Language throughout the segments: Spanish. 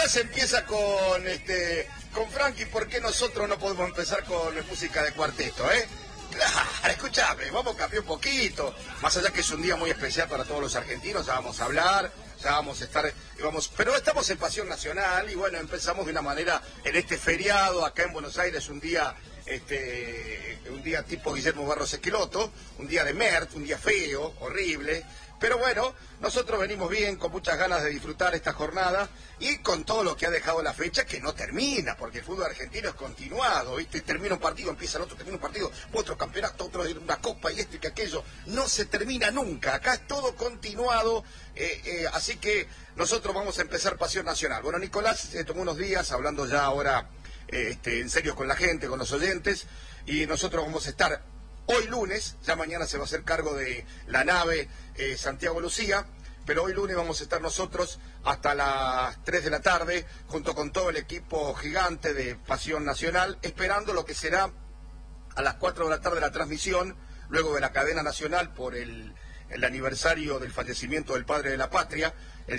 Nicolás empieza con Frankie, ¿por qué nosotros no podemos empezar con música de cuarteto, Claro, escuchame, vamos a cambiar un poquito. Más allá que es un día muy especial para todos los argentinos, ya vamos a hablar, ya vamos a estar, pero estamos en Pasión Nacional y bueno, empezamos de una manera en este feriado, acá en Buenos Aires, un día tipo Guillermo Barros Esqueloto, un día de Mert, un día feo, horrible. Pero bueno, nosotros venimos bien, con muchas ganas de disfrutar esta jornada y con todo lo que ha dejado la fecha, que no termina, porque el fútbol argentino es continuado, ¿viste? Termina un partido, empieza el otro, termina un partido, otro campeonato, otro una copa y esto y que aquello. No se termina nunca, acá es todo continuado, así que nosotros vamos a empezar Pasión Nacional. Bueno, Nicolás se tomó unos días hablando ya ahora en serio con la gente, con los oyentes, y nosotros vamos a estar hoy lunes, ya mañana se va a hacer cargo de la nave Santiago Lucía, pero hoy lunes vamos a estar nosotros hasta las 3 de la tarde, junto con todo el equipo gigante de Pasión Nacional, esperando lo que será a las 4 de la tarde la transmisión, luego de la cadena nacional por el aniversario del fallecimiento del padre de la patria, el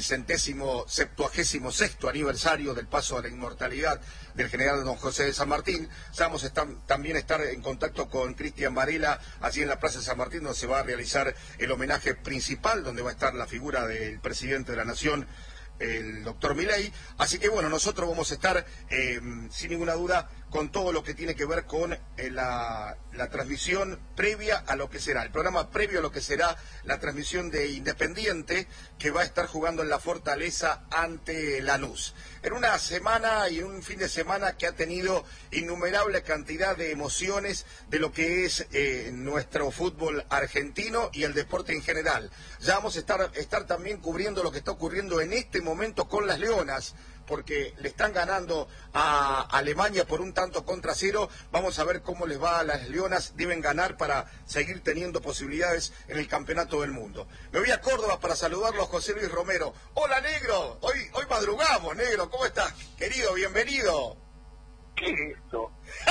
176º aniversario del paso a la inmortalidad del general don José de San Martín. Vamos a también estar en contacto con Cristian Varela, allí en la Plaza de San Martín, donde se va a realizar el homenaje principal, donde va a estar la figura del presidente de la Nación, el doctor Milei. Así que bueno, nosotros vamos a estar sin ninguna duda con todo lo que tiene que ver con la transmisión previa a lo que será, el programa previo a lo que será la transmisión de Independiente, que va a estar jugando en la Fortaleza ante Lanús. En una semana y en un fin de semana que ha tenido innumerable cantidad de emociones de lo que es nuestro fútbol argentino y el deporte en general. Ya vamos a estar también cubriendo lo que está ocurriendo en este momento con las Leonas, porque le están ganando a Alemania por 1-0. Vamos a ver cómo les va a las Leonas. Deben ganar para seguir teniendo posibilidades en el Campeonato del Mundo. Me voy a Córdoba para saludarlo a José Luis Romero. Hola, negro. Hoy madrugamos, negro. ¿Cómo estás, querido? Bienvenido. ¿Qué es esto?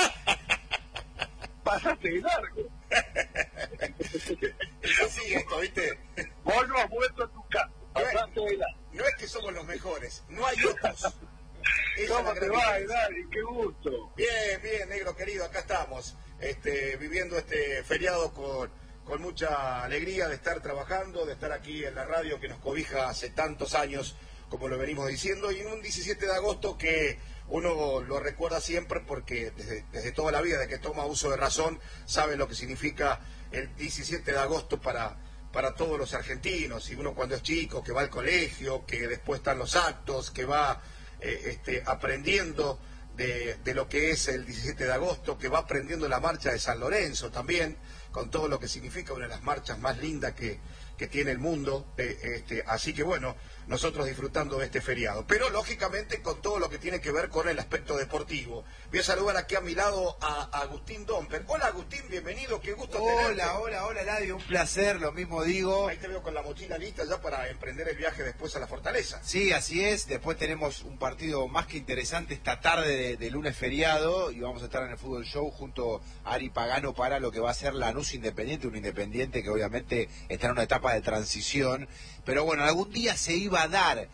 Pasaste de largo. Así esto, ¿viste? Vos no has vuelto a tu casa. Pasaste de largo. No es que somos los mejores, no hay otros. ¿Cómo te va, Dani? Qué gusto. Bien, bien, negro querido, acá estamos, viviendo este feriado con mucha alegría de estar trabajando, de estar aquí en la radio que nos cobija hace tantos años, como lo venimos diciendo, y en un 17 de agosto que uno lo recuerda siempre porque desde toda la vida, de que toma uso de razón, sabe lo que significa el 17 de agosto para todos los argentinos, y uno cuando es chico, que va al colegio, que después están los actos, que va aprendiendo de lo que es el 17 de agosto, que va aprendiendo la marcha de San Lorenzo también, con todo lo que significa, una de las marchas más lindas que tiene el mundo, así que bueno, nosotros disfrutando de este feriado, pero lógicamente con todo lo que tiene que ver con el aspecto deportivo. Voy a saludar aquí a mi lado a Agustín Domper. Hola, Agustín, bienvenido, qué gusto tenerte. Hola, Eladio, un placer, lo mismo digo. Ahí te veo con la mochila lista ya para emprender el viaje después a la Fortaleza. Sí, así es, después tenemos un partido más que interesante esta tarde de lunes feriado, y vamos a estar en el Fútbol Show junto a Ari Pagano para lo que va a ser Lanús Independiente, un Independiente que obviamente está en una etapa de transición, pero bueno, algún día se iba a dar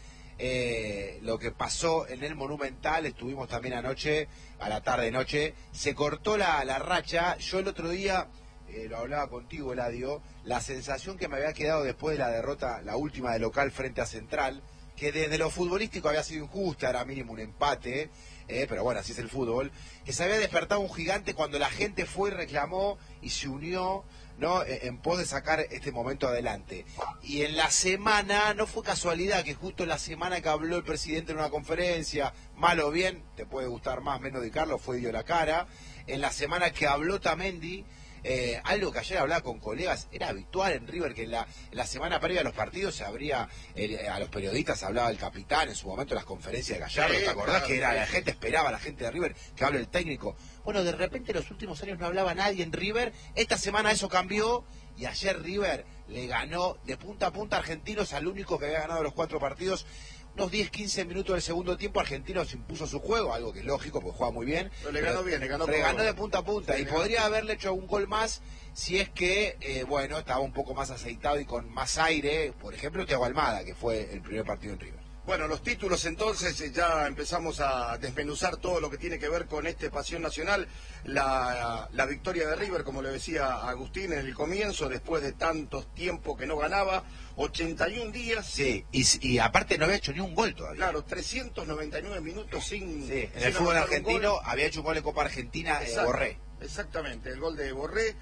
lo que pasó en el Monumental. Estuvimos también anoche, a la tarde-noche, se cortó la racha. Yo el otro día, lo hablaba contigo, Eladio, la sensación que me había quedado después de la derrota, la última de local frente a Central, que desde lo futbolístico había sido injusta, era mínimo un empate, pero bueno, así es el fútbol, que se había despertado un gigante cuando la gente fue y reclamó y se unió, ¿no?, en pos de sacar este momento adelante. Y en la semana, no fue casualidad que justo en la semana que habló el presidente en una conferencia, mal o bien, te puede gustar más, menos de Carlos, fue dio la cara, en la semana que habló Tamendi, algo que ayer hablaba con colegas, era habitual en River que en la semana previa a los partidos se abría, a los periodistas hablaba el capitán, en su momento en las conferencias de Gallardo, ¿te acordás? Que era, la gente esperaba a la gente de River que hable el técnico. Bueno, de repente en los últimos años no hablaba nadie en River, esta semana eso cambió, y ayer River le ganó de punta a punta a Argentinos, al único que había ganado los 4 partidos. Unos 10-15 minutos del segundo tiempo, Argentinos impuso su juego, algo que es lógico, porque juega muy bien. Pero le ganó bien, le ganó de punta a punta, sí, y podría haberle hecho un gol más si es que, bueno, estaba un poco más aceitado y con más aire. Por ejemplo, Thiago Almada, que fue el primer partido en River. Bueno, los títulos entonces, ya empezamos a desmenuzar todo lo que tiene que ver con Pasión Nacional, la victoria de River, como le decía Agustín en el comienzo, después de tantos tiempos que no ganaba, 81 días. Sí, y aparte no había hecho ni un gol todavía. Claro, 399 minutos sin... Sí, en sin el fútbol anotar un argentino gol. había hecho un gol en Copa Argentina, Borré. Exactamente, el gol de Borré,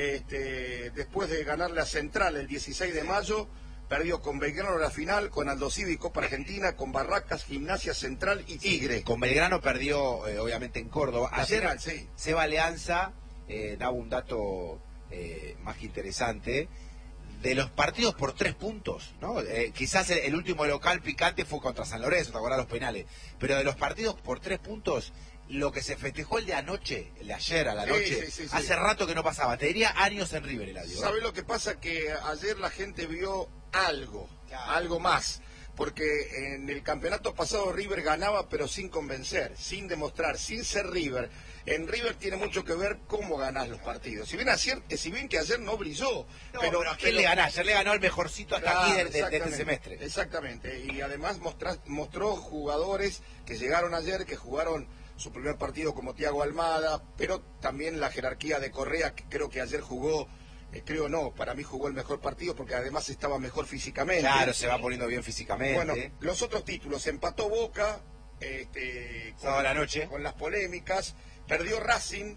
después de ganarle a Central el 16 de mayo, perdió con Belgrano la final, con Aldo Civi Copa Argentina, con Barracas, Gimnasia Central y Tigre. Con Belgrano perdió, obviamente, en Córdoba. La Ayer, final, sí. Seba Alianza daba un dato más que interesante. De los partidos por 3 puntos, ¿no? Quizás el último local picante fue contra San Lorenzo, te acordás los penales. Pero de los partidos por 3 puntos, lo que se festejó el de anoche, el de ayer a la noche, sí. hace rato que no pasaba. Te diría años en River, Eladio. ¿Sabes lo que pasa? Que ayer la gente vio algo, Claro. algo más. Porque en el campeonato pasado River ganaba, pero sin convencer, sin demostrar, sin ser River. En River tiene mucho que ver cómo ganás los partidos. Si bien que ayer no brilló, No, pero ¿a quién le ganó? Ayer le ganó el mejorcito hasta Claro, aquí de este exactamente, semestre. Exactamente, y además mostró jugadores que llegaron ayer, que jugaron su primer partido como Thiago Almada, pero también la jerarquía de Correa, que creo que ayer jugó, para mí jugó el mejor partido porque además estaba mejor físicamente. Claro, se va poniendo bien físicamente. Bueno, los otros títulos, empató Boca, Sábado a la noche. con las polémicas, perdió Racing,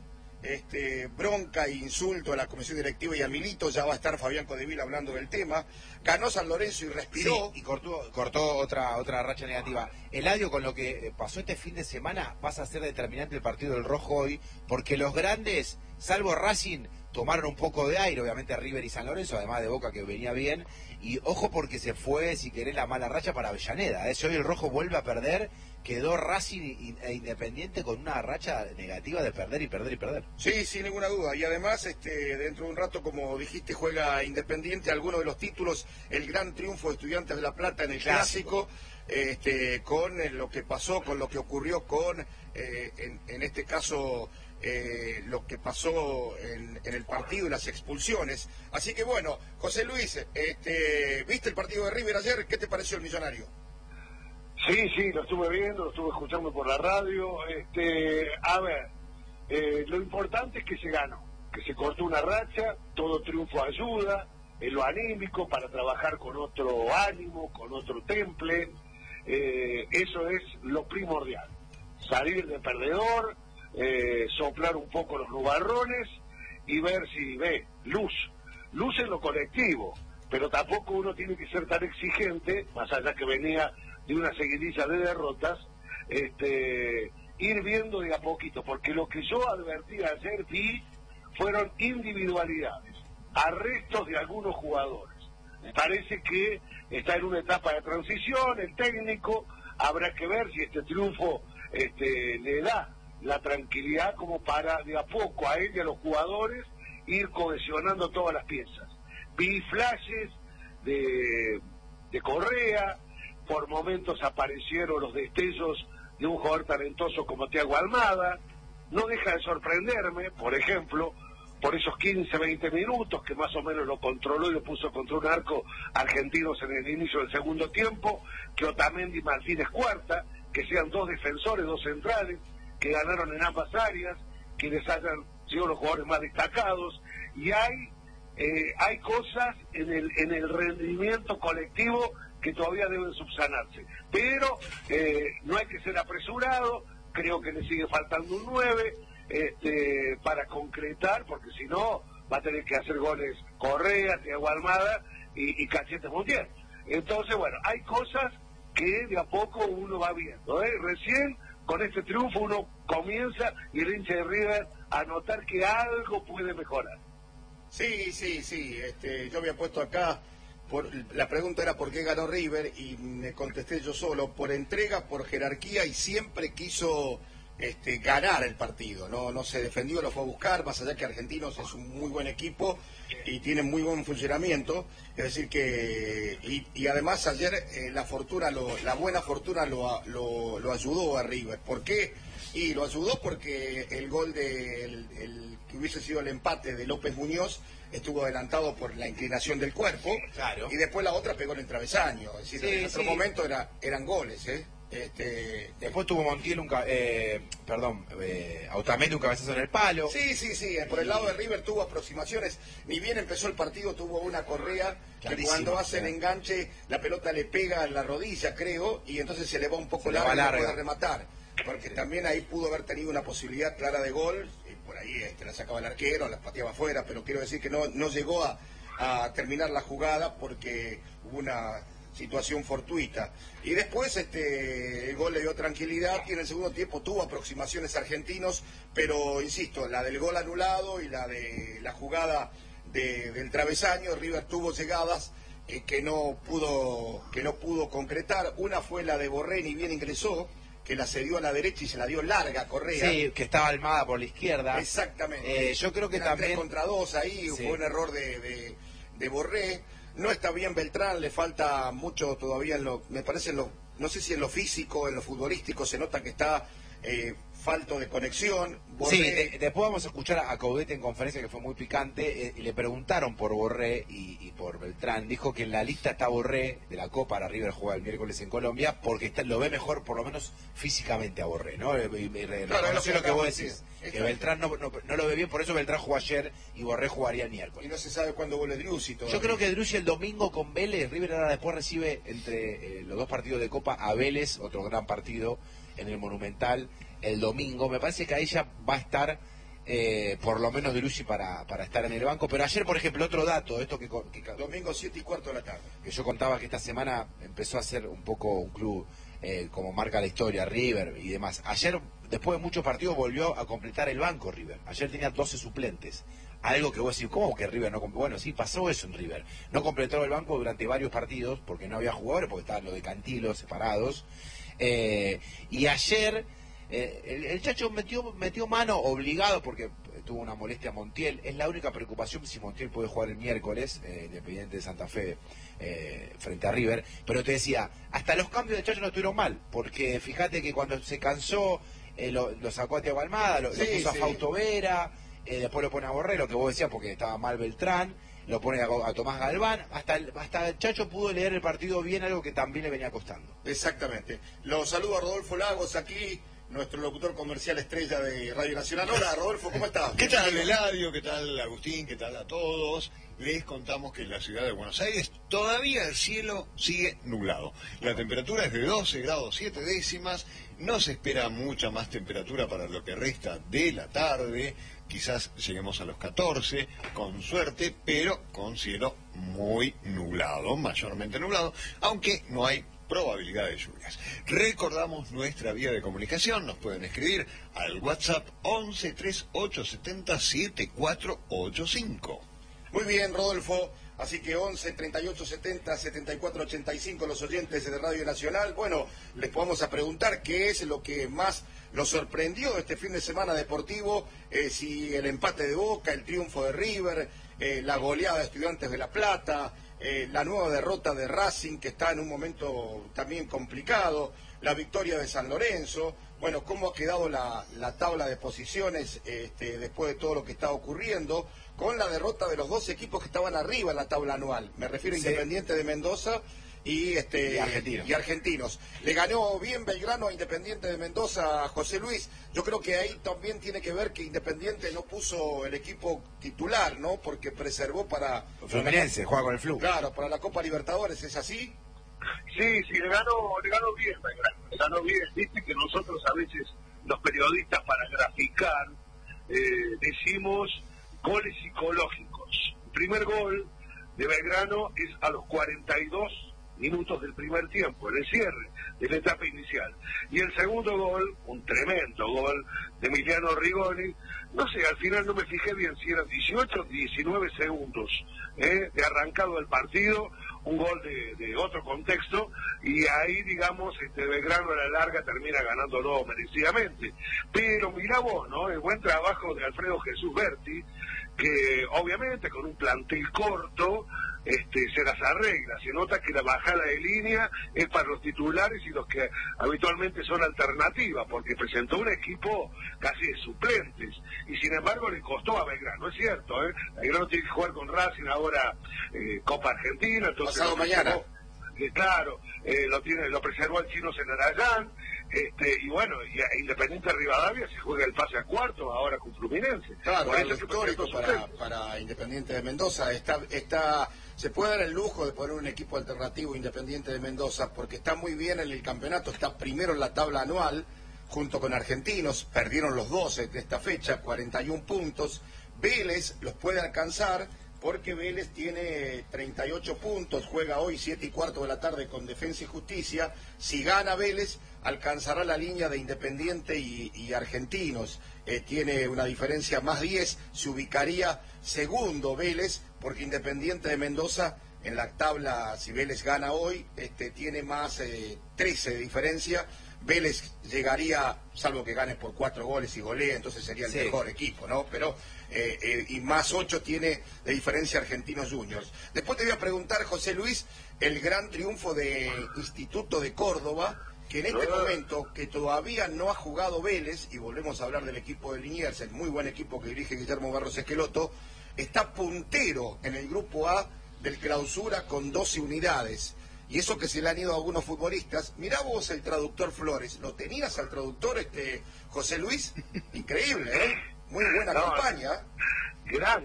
bronca e insulto a la comisión directiva y a Milito, ya va a estar Fabián Codevila hablando del tema, ganó San Lorenzo y respiró. Sí, y cortó otra racha negativa. Eladio, con lo que pasó este fin de semana, pasa a ser determinante el partido del Rojo hoy, porque los grandes, salvo Racing, tomaron un poco de aire, obviamente River y San Lorenzo, además de Boca que venía bien, y ojo porque se fue, si querés, la mala racha para Avellaneda. Si hoy el Rojo vuelve a perder, quedó Racing e Independiente con una racha negativa de perder y perder y perder. Sí, sin ninguna duda. Y además, dentro de un rato, como dijiste, juega Independiente algunos de los títulos, el gran triunfo de Estudiantes de La Plata en el Clásico, con lo que pasó, con lo que ocurrió con, en este caso, lo que pasó en el partido y las expulsiones. Así que bueno, José Luis, ¿viste el partido de River ayer? ¿Qué te pareció el Millonario? Sí, lo estuve viendo, lo estuve escuchando por la radio. A ver, lo importante es que se ganó, que se cortó una racha, todo triunfo ayuda, en lo anímico, para trabajar con otro ánimo, con otro temple. Eso es lo primordial. Salir de perdedor, soplar un poco los nubarrones y ver si ve luz en lo colectivo, pero tampoco uno tiene que ser tan exigente, más allá que venía de una seguidilla de derrotas, ir viendo de a poquito, porque lo que yo advertí ayer fueron individualidades, arrestos de algunos jugadores. Me parece que está en una etapa de transición, el técnico, habrá que ver si este triunfo le da la tranquilidad como para de a poco a él y a los jugadores ir cohesionando todas las piezas. Vi flashes de Correa, por momentos aparecieron los destellos de un jugador talentoso como Thiago Almada. No deja de sorprenderme, por ejemplo, por esos 15, 20 minutos que más o menos lo controló y lo puso contra un arco argentinos en el inicio del segundo tiempo, que Otamendi y Martínez Cuarta, que sean dos defensores, dos centrales, que ganaron en ambas áreas, que les hayan sido los jugadores más destacados, y hay cosas en el rendimiento colectivo que todavía deben subsanarse, pero no hay que ser apresurado. Creo que le sigue faltando un 9 para concretar, porque si no va a tener que hacer goles Correa, Thiago Almada y Cachete Montiel. Entonces, bueno, hay cosas que de a poco uno va viendo, Recién con este triunfo uno comienza, y el hincha de River, a notar que algo puede mejorar. Sí, yo había puesto acá, la pregunta era por qué ganó River, y me contesté yo solo, por entrega, por jerarquía, y siempre quiso ganar el partido, no se defendió, lo fue a buscar, más allá que Argentinos es un muy buen equipo y tiene muy buen funcionamiento, es decir que, y además ayer la buena fortuna lo ayudó a River. ¿Por qué? Y lo ayudó porque el gol el que hubiese sido el empate de López Muñoz estuvo adelantado por la inclinación del cuerpo, claro. Y después la otra pegó en el travesaño, es decir, en otro momento eran goles, Después tuvo Montiel Otamendi un cabezazo en el palo. Sí, por el lado de River tuvo aproximaciones, ni bien empezó el partido tuvo una Correa clarísimo, que cuando hace el enganche la pelota le pega en la rodilla, creo, y entonces se le va un poco larga y no puede rematar, porque también ahí pudo haber tenido una posibilidad clara de gol, y por ahí la sacaba el arquero, la pateaba afuera, pero quiero decir que no llegó a terminar la jugada porque hubo una situación fortuita. Y después el gol le dio tranquilidad y en el segundo tiempo tuvo aproximaciones Argentinos, pero insisto, la del gol anulado y la de la jugada del travesaño, River tuvo llegadas que no pudo concretar. Una fue la de Borré, ni bien ingresó, que la cedió a la derecha y se la dio larga a Correa. Sí, que estaba Almada por la izquierda. Exactamente. Yo creo que eran también 3 contra 2 ahí, sí. Fue un error de Borré. No está bien Beltrán, le falta mucho todavía me parece no sé si en lo físico, en lo futbolístico se nota que está falto de conexión. Borré... Sí, después vamos a escuchar a Caudete en conferencia, que fue muy picante, y le preguntaron por Borré y por Beltrán. Dijo que en la lista está Borré de la Copa, para River juega el miércoles en Colombia, porque lo ve mejor, por lo menos físicamente, a Borré, ¿no? Claro, es lo que vos decís, que Beltrán no lo ve bien, por eso Beltrán jugó ayer y Borré jugaría el miércoles. Y no se sabe cuándo vuelve Driussi todavía. Yo creo que Driussi el domingo con Vélez, River ahora después recibe entre los dos partidos de Copa a Vélez, otro gran partido en el Monumental, el domingo. Me parece que ahí ya va a estar por lo menos Driussi para estar en el banco. Pero ayer, por ejemplo, otro dato, esto que domingo 7:15 de la tarde, que yo contaba que esta semana empezó a ser un poco un club como marca la historia, River y demás. Ayer, después de muchos partidos, volvió a completar el banco River. Ayer tenía 12 suplentes. Algo que vos decís, ¿cómo que River no completó? Bueno, sí, pasó eso en River. No completó el banco durante varios partidos porque no había jugadores, porque estaban los de Cantilo separados. Y ayer el Chacho metió mano obligado porque tuvo una molestia a Montiel. Es la única preocupación si Montiel puede jugar el miércoles, Independiente de Santa Fe, frente a River. Pero te decía, hasta los cambios de Chacho no estuvieron mal, porque fíjate que cuando se cansó lo sacó a Thiago Almada, lo puso a Fausto Vera, después lo pone a Borré, lo que vos decías, porque estaba mal Beltrán, lo pone a Tomás Galván, hasta el Chacho pudo leer el partido bien, algo que también le venía costando. Exactamente. Los saludo a Rodolfo Lagos aquí, nuestro locutor comercial estrella de Radio Nacional. Hola Rodolfo, ¿cómo estás? ¿Qué tal Eladio? ¿Qué tal Agustín? ¿Qué tal a todos? Les contamos que en la ciudad de Buenos Aires todavía el cielo sigue nublado. La temperatura es de 12 grados 7 décimas. No se espera mucha más temperatura para lo que resta de la tarde. Quizás lleguemos a los 14, con suerte, pero con cielo muy nublado, mayormente nublado, aunque no hay probabilidad de lluvias. Recordamos nuestra vía de comunicación, nos pueden escribir al WhatsApp 11 3870 7485. Muy bien, Rodolfo. Así que 11 38 70 74 85 los oyentes de Radio Nacional. Bueno, les vamos a preguntar qué es lo que más los sorprendió este fin de semana deportivo, si el empate de Boca, el triunfo de River, la goleada de Estudiantes de La Plata, la nueva derrota de Racing, que está en un momento también complicado, la victoria de San Lorenzo. Bueno, cómo ha quedado la tabla de posiciones después de todo lo que está ocurriendo, con la derrota de los dos equipos que estaban arriba en la tabla anual. Me refiero a Independiente de Mendoza y Argentinos. Le ganó bien Belgrano a Independiente de Mendoza, José Luis. Yo creo que ahí también tiene que ver que Independiente no puso el equipo titular, ¿no? Porque preservó para... Fluminense, juega con el Flu. Claro, para la Copa Libertadores, ¿es así? Sí, le ganó bien Belgrano. Le ganó bien. Viste que nosotros a veces, los periodistas, para graficar, decimos goles psicológicos. El primer gol de Belgrano es a los 42 minutos del primer tiempo, en el cierre de la etapa inicial. Y el segundo gol, un tremendo gol de Emiliano Rigoni, no sé, al final no me fijé bien si eran 18 o 19 segundos de arrancado el partido, un gol de otro contexto, y ahí, digamos, Belgrano a la larga termina ganándolo merecidamente. Pero mirá vos, ¿no? El buen trabajo de Alfredo Jesús Berti, que obviamente con un plantel corto, se las arregla. Se nota que la bajada de línea es para los titulares y los que habitualmente son alternativas, porque presentó un equipo casi de suplentes, y sin embargo le costó a Belgrano, es cierto, Belgrano tiene que jugar con Racing ahora Copa Argentina, entonces pasado mañana. Claro, lo preservó el chino Senarayán, y bueno, y Independiente Rivadavia se juega el pase a cuarto ahora con Fluminense. Claro, por algo eso histórico para Independiente de Mendoza. Se puede dar el lujo de poner un equipo alternativo Independiente de Mendoza porque está muy bien en el campeonato, está primero en la tabla anual junto con Argentinos, perdieron los 12 de esta fecha, 41 puntos. Vélez los puede alcanzar porque Vélez tiene 38 puntos, juega hoy 7:15 de la tarde con Defensa y Justicia. Si gana Vélez, alcanzará la línea de Independiente y Argentinos. Tiene una diferencia más 10, se ubicaría segundo Vélez, porque Independiente de Mendoza en la tabla, si Vélez gana hoy, tiene más 13 de diferencia. Vélez llegaría, salvo que gane por 4 goles y golee, entonces sería el mejor equipo, ¿no? Pero y más 8 tiene de diferencia Argentinos Juniors. Después te voy a preguntar, José Luis, el gran triunfo de Instituto de Córdoba, que en este momento, que todavía no ha jugado Vélez, y volvemos a hablar del equipo de Liniers, el muy buen equipo que dirige Guillermo Barros Esqueloto, está puntero en el grupo A del Clausura con 12 unidades. Y eso que se le han ido a algunos futbolistas. Mirá vos el traductor Flores, ¿lo tenías al traductor, José Luis? Increíble, ¿eh? Muy buena campaña. Gran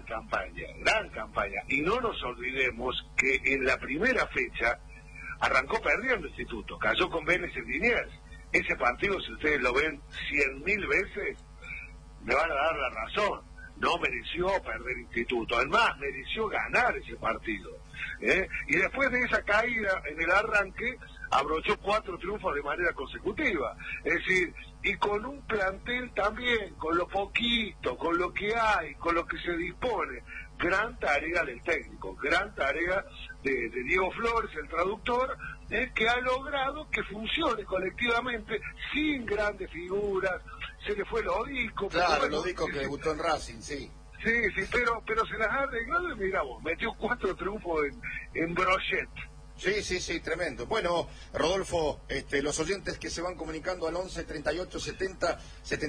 campaña. Y no nos olvidemos que en la primera fecha arrancó perdiendo Instituto, cayó con Vélez en Liniers. Ese partido, si ustedes lo ven 100.000 veces, me van a dar la razón. No mereció perder Instituto, además mereció ganar ese partido. Y después de esa caída en el arranque, abrochó 4 triunfos de manera consecutiva. Es decir, y con un plantel también, con lo poquito, con lo que hay, con lo que se dispone. Gran tarea del técnico, gran tarea de Diego Flores, el traductor, que ha logrado que funcione colectivamente, sin grandes figuras. Se le fue Lodico. Claro, bueno, Lodico que debutó en Racing, sí. Sí, pero se las ha arreglado y mirá vos, metió 4 triunfos en Brochet. Sí, tremendo. Bueno, Rodolfo, los oyentes que se van comunicando al 11 38 70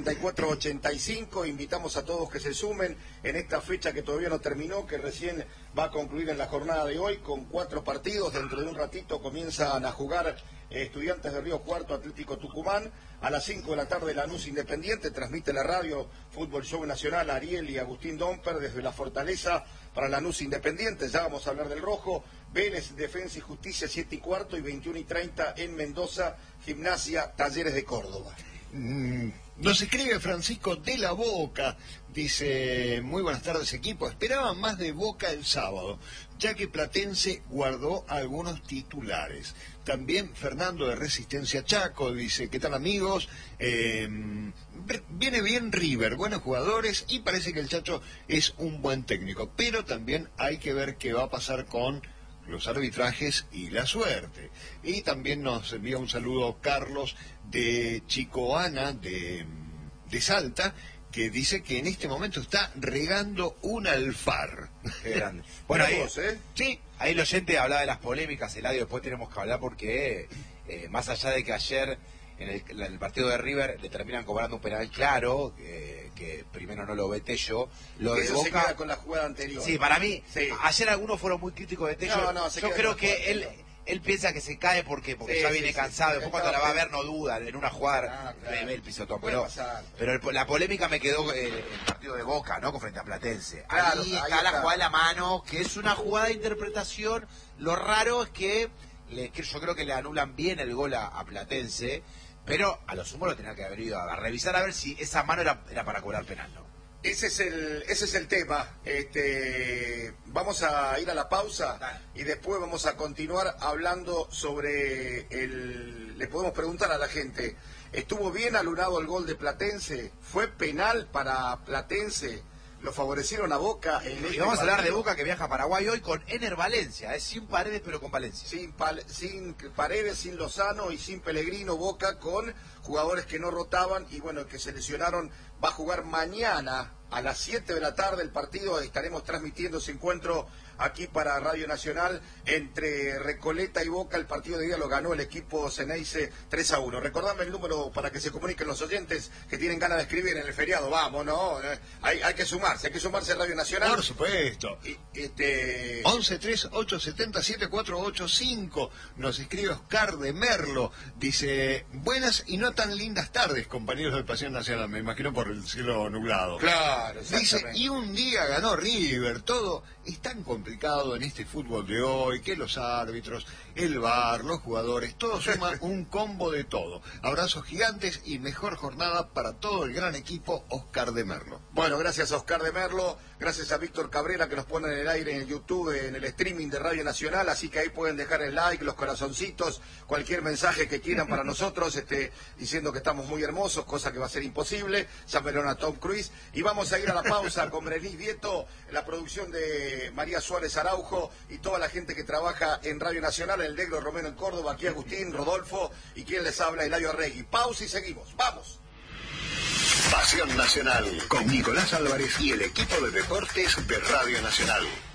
74 85, invitamos a todos que se sumen en esta fecha que todavía no terminó, que recién va a concluir en la jornada de hoy con 4 partidos. Dentro de un ratito comienzan a jugar Estudiantes de Río Cuarto, Atlético Tucumán. A las 5 de la tarde Lanús Independiente, transmite la radio Fútbol Show Nacional, Ariel y Agustín Domper desde la Fortaleza para Lanús Independiente. Ya vamos a hablar del rojo. Vélez, Defensa y Justicia, 7:15 y 21:30 en Mendoza, Gimnasia, Talleres de Córdoba. Nos escribe Francisco de la Boca, dice: muy buenas tardes equipo, esperaba más de Boca el sábado, ya que Platense guardó algunos titulares. También Fernando de Resistencia Chaco dice: ¿qué tal amigos? Viene bien River, buenos jugadores, y parece que el Chacho es un buen técnico, pero también hay que ver qué va a pasar con los arbitrajes y la suerte. Y también nos envía un saludo Carlos de Chicoana de Salta, que dice que en este momento está regando un alfar. Qué grande. Bueno, ahí, sí, ahí el oyente hablaba de las polémicas, Eladio, después tenemos que hablar porque más allá de que ayer en el partido de River le terminan cobrando un penal claro, que primero no lo ve Tello, lo de Eso Boca se queda con la jugada anterior. Sí, para mí, sí. Ayer algunos fueron muy críticos de Tello. Yo creo que él piensa que se cae porque ya viene cansado. Después cuando la va a ver no duda, en una jugada ve el pisotón. Pero la polémica me quedó el partido de Boca, ¿no? Con frente a Platense. Claro, ahí está la jugada de la mano, que es una jugada de interpretación. Lo raro es que yo creo que le anulan bien el gol a Platense, pero a lo sumo lo tenía que haber ido a revisar a ver si esa mano era para cobrar penal, ¿no? Ese es el tema. Vamos a ir a la pausa y después vamos a continuar hablando sobre le podemos preguntar a la gente, ¿estuvo bien alunado el gol de Platense? ¿Fue penal para Platense? ¿Lo favorecieron a Boca? Y vamos a hablar de Boca, que viaja a Paraguay hoy con Ener Valencia, sin Paredes pero con Valencia. Sin Paredes, sin Lozano y sin Pellegrino, Boca con jugadores que no rotaban y bueno, que se lesionaron. Va a jugar mañana a las 7 de la tarde el partido. Estaremos transmitiendo ese encuentro aquí para Radio Nacional entre Recoleta y Boca. El partido de día lo ganó el equipo Ceneice 3-1. Recordame el número para que se comuniquen los oyentes que tienen ganas de escribir en el feriado. Vamos, ¿no? Hay que sumarse a Radio Nacional. Por supuesto. 1138707485. Nos escribe Oscar de Merlo. Dice, buenas y no tan lindas tardes, compañeros de Pasión Nacional. Me imagino por el cielo nublado. Claro, dice, y un día ganó River. Todo es tan complicado en este fútbol de hoy, que los árbitros, el VAR, los jugadores, todo suma un combo de todo. Abrazos gigantes y mejor jornada para todo el gran equipo, Oscar de Merlo. Bueno, gracias a Oscar de Merlo, gracias a Víctor Cabrera que nos pone en el aire en el YouTube, en el streaming de Radio Nacional, así que ahí pueden dejar el like, los corazoncitos, cualquier mensaje que quieran para nosotros, diciendo que estamos muy hermosos, cosa que va a ser imposible. Ya verán a Tom Cruise. Y vamos a ir a la pausa con Berenice Vieto, la producción de María Suárez Araujo y toda la gente que trabaja en Radio Nacional, el Negro Romero en Córdoba, aquí Agustín, Rodolfo y quien les habla, Eladio Arregui. Pausa y seguimos. ¡Vamos! Pasión Nacional con Nicolás Álvarez y el equipo de deportes de Radio Nacional.